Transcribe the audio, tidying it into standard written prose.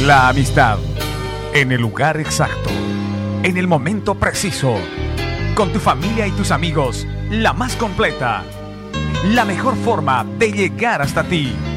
La amistad. En el lugar exacto. En el momento preciso. Con tu familia y tus amigos. La más completa. La mejor forma de llegar hasta ti.